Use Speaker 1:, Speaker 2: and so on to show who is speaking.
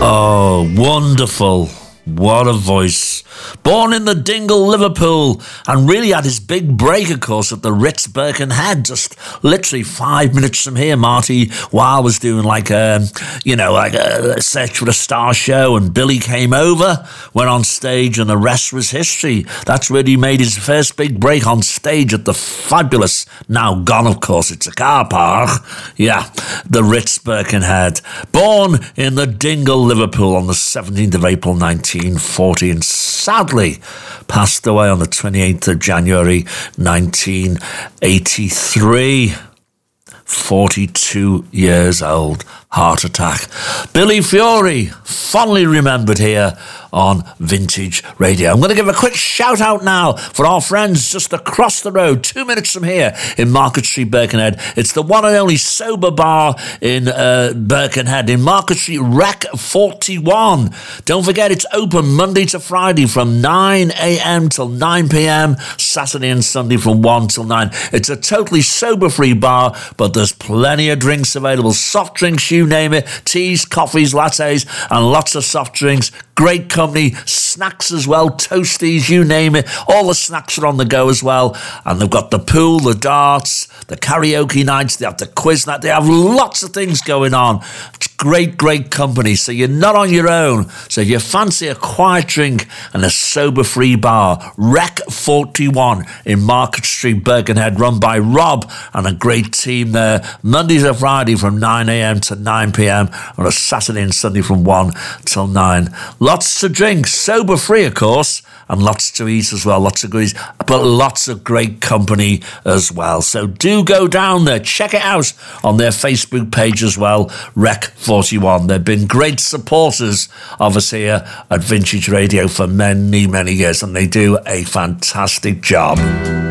Speaker 1: Oh, wonderful. What a voice. Born in the Dingle, Liverpool, and really had his big break, of course, at the Ritz Birkenhead, just literally 5 minutes from here. Marty Weil was doing like a Search for the Star show, and Billy came over, went on stage, and the rest was history. That's where he made his first big break on stage at the fabulous, now gone, of course, it's a car park, the Ritz Birkenhead. Born in the Dingle, Liverpool on the 17th of April, 1940, and sadly passed away on the 28th of January 1983. 42 years old, heart attack. Billy Fury, fondly remembered here on Vintage Radio. I'm going to give a quick shout out now for our friends just across the road, 2 minutes from here in Market Street, Birkenhead. It's the one and only sober bar in Birkenhead, in Market Street, Rec 41. Don't forget, it's open Monday to Friday from 9 a.m. till 9 p.m, Saturday and Sunday from 1 till 9. It's a totally sober-free bar, but there's plenty of drinks available. Soft drinks, you name it. Teas, coffees, lattes, and lots of soft drinks. Great company. Snacks as well. Toasties, you name it. All the snacks are on the go as well. And they've got the pool, the darts, the karaoke nights. They have the quiz night. They have lots of things going on. It's great, great company. So you're not on your own. So if you fancy a quiet drink and a sober-free bar, Rec 41 in Market Street, Birkenhead, run by Rob and a great team there. Monday to Friday from 9 a.m. to 9 p.m. on a Saturday and Sunday from 1 till 9. Lots to drink, sober-free, of course, and lots to eat as well, lots of goodies, but lots of great company as well. So do go down there, check it out on their Facebook page as well, Rec 41. They've been great supporters of us here at Vintage Radio for many, many years, and they do a fantastic job.